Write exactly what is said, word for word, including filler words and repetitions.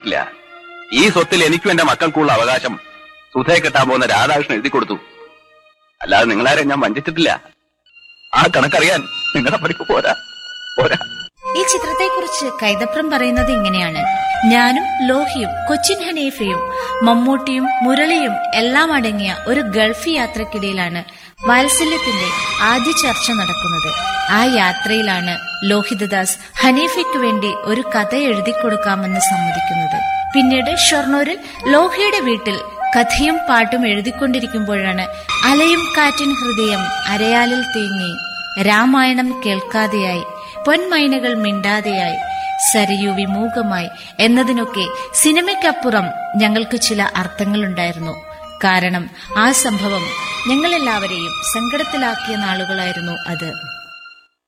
വഞ്ചിച്ചിട്ടില്ല. ഈ സ്വത്തിൽ എനിക്കും എന്റെ മക്കൾക്കുള്ള അവകാശം സുധയെ കെട്ടാൻ പോകുന്ന രാധാകൃഷ്ണൻ എഴുതി കൊടുത്തു. അല്ലാതെ നിങ്ങളാരെ ഞാൻ വഞ്ചിച്ചിട്ടില്ല. ആ കണക്കറിയാൻ നിങ്ങളുടെ പഠിപ്പ് പോരാ പോരാ. ഈ ചിത്രത്തെക്കുറിച്ച് കൈതപ്രം പറയുന്നത് ഇങ്ങനെയാണ്: ഞാനും ലോഹിയും കൊച്ചിൻ ഹനീഫയും മമ്മൂട്ടിയും മുരളിയും എല്ലാം അടങ്ങിയ ഒരു ഗൾഫ് യാത്രക്കിടയിലാണ് വാത്സല്യത്തിന്റെ ആദ്യ ചർച്ച നടക്കുന്നത്. ആ യാത്രയിലാണ് ലോഹിതദാസ് ഹനീഫയ്ക്ക് വേണ്ടി ഒരു കഥ എഴുതി കൊടുക്കാമെന്ന് സമ്മതിക്കുന്നത്. പിന്നീട് ഷൊർണൂരിൽ ലോഹിയുടെ വീട്ടിൽ കഥയും പാട്ടും എഴുതിക്കൊണ്ടിരിക്കുമ്പോഴാണ് അലയും കാറ്റിൻ ഹൃദയം അരയാലിൽ തേങ്ങി, രാമായണം കേൾക്കാതെയായി, പൊന്മൈനകൾ മിണ്ടാതെയായി, സരയു വിമൂകമായി എന്നതിനൊക്കെ സിനിമയ്ക്കപ്പുറം ഞങ്ങൾക്ക് ചില അർത്ഥങ്ങളുണ്ടായിരുന്നു. കാരണം ആ സംഭവം ഞങ്ങളെല്ലാവരെയും സങ്കടത്തിലാക്കിയ നാളുകളായിരുന്നു അത്.